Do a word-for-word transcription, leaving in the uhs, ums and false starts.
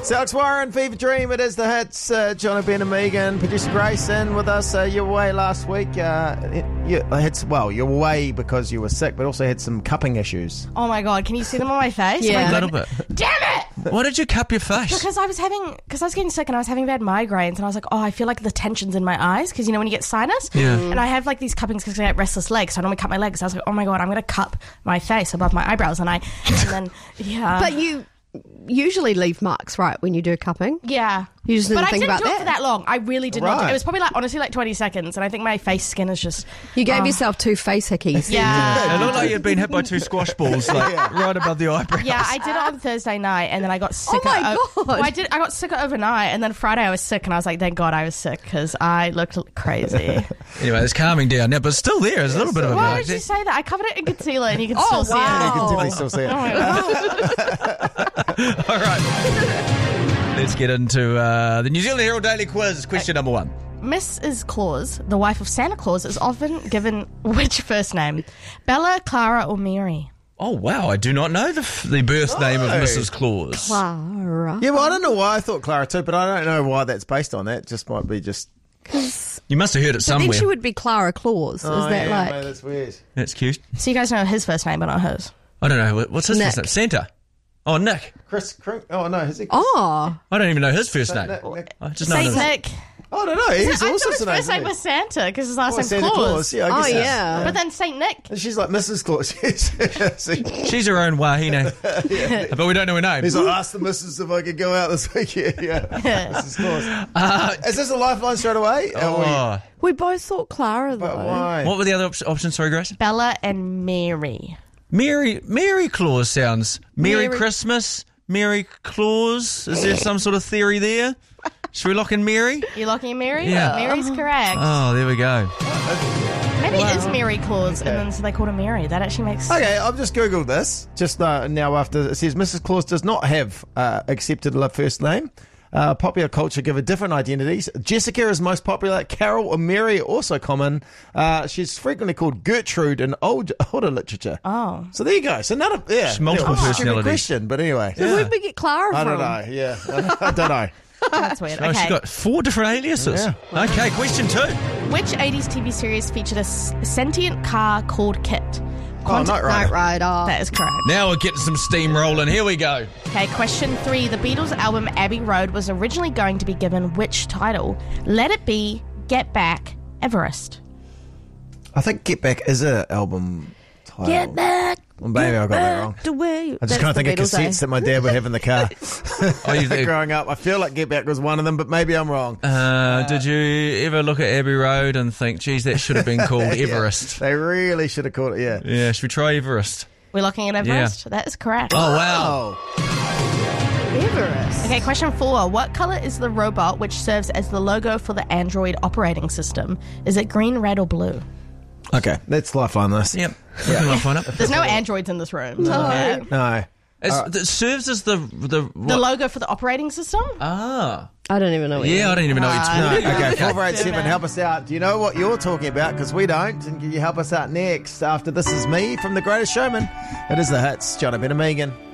Alex Warren, Fever Dream, it is the hits. Uh, John Ben and Megan, producer Grace in with us. Uh, you were away last week. Uh, you, had, well, you were away because you were sick, but also had some cupping issues. Oh my God, can you see them on my face? Yeah, oh a little bit. Damn it! Why did you cup your face? Because I was having, because I was getting sick and I was having bad migraines, and I was like, oh, I feel like the tension's in my eyes, because you know when you get sinus? Yeah. And I have like these cuppings because I get restless legs, so I normally cut my legs. I was like, oh my God, I'm going to cup my face above my eyebrows, and I, and then, yeah. But you usually leave marks, right, when you do cupping? Yeah. You just didn't but think I didn't about do it that? for that long. I really did not. Right. Do, it was probably like, honestly, like twenty seconds, and I think my face skin is just... You gave oh. yourself two face hickeys. Yeah. It looked like you'd been hit by two squash balls, like right above the eyebrows. Yeah, I did it on Thursday night, and then I got sick. Oh my o- God. Well, I did. I got sicker overnight, and then Friday I was sick, and I was like, "Thank God I was sick," because I looked crazy. Anyway, it's calming down now, but it's still there. There's a little bit of a Why mark did you there. say that? I covered it in concealer, and you can Oh, still see wow. You it. can definitely still see it. Oh my God. All right. Let's get into uh, the New Zealand Herald Daily Quiz. Question number one. Missus Claus, the wife of Santa Claus, is often given which first name? Bella, Clara, or Mary? Oh, wow. I do not know the, f- the birth name of No. Missus Claus. Clara. Yeah, well, I don't know why I thought Clara too, but I don't know why that's based on that. Just might be just... You must have heard it But somewhere. then she would be Clara Claus. Is Oh, that yeah, like... mate, that's weird. That's cute. So you guys know his first name, but not hers. I don't know. What's his Nick. first name? Santa. Oh, Nick. Chris, Chris, oh no, is it? Oh. I don't even know his first name. Nick, Nick. I just know Saint his- Nick. I don't know. He's I all thought his sorts of names. first name was Santa because his last oh, name's Santa Claus. Claus. Yeah, I Oh, guess so. yeah. But then Saint Nick. And she's like Missus Claus. See? She's her own wahine. But we don't know her name. He's like, ask the missus if I could go out this week. Yeah, yeah. Missus Claus. Uh, Is this a lifeline straight away? Are we- oh. We both thought Clara, though. But why? What were the other op- options? Sorry, Grace. Bella and Mary. Mary Mary Claus sounds. Merry Mary- Christmas. Merry Claus. Is there some sort of theory there? Should we lock in Mary? You locking in Mary? Yeah. Mary's correct. Oh, there we go. Maybe it is Mary Claus, and then so they called her Mary. That actually makes sense. Okay, I've just Googled this. Just uh, now after it says Missus Claus does not have uh, accepted a first name. Uh, popular culture give her different identities. Jessica is most popular. Carol or Mary are also common. Uh, she's frequently called Gertrude in old older literature. Oh. So there you go. So none of yeah, It's multiple yeah, stupid personalities. question, but anyway, So where'd we get Clara I from? don't know. Yeah, I don't know. That's weird. Oh, she's Okay. got four different aliases. Yeah. Okay, question two. Which eighties T V series featured a s- sentient car called Kit? Oh, Quanti- Knight Rider. Knight Rider. That is correct. Now we're getting some steam rolling. Here we go. Okay, question three. The Beatles' album Abbey Road was originally going to be given which title? Let It Be, Get Back, Everest. I think Get Back is a album title. Get back. Well, maybe I got that wrong. The way. I just kind of think of cassettes that my dad would have in the car. Oh, you think- Growing up, I feel like Get Back was one of them, but maybe I'm wrong. Uh, did you ever look at Abbey Road and think, geez, that should have been called Everest? They really should have called it, yeah. Yeah, should we try Everest? We're looking at Everest? That is correct. Oh, wow. Oh, Everest. Okay, question four. What color is the robot which serves as the logo for the Android operating system? Is it green, red, or blue? okay. Let's lifeline this. Yep. We can find out. There's no androids in this room. No. Okay. No. It's, It serves as the... the, The what? logo for the operating system? Ah. I don't even know what Yeah, I don't even know. It's No. really- Okay, four four eight seven, help us out. Do you know what you're talking about? Because we don't. And can you help us out next after This Is Me from The Greatest Showman? It is the hits. John Ben and Megan.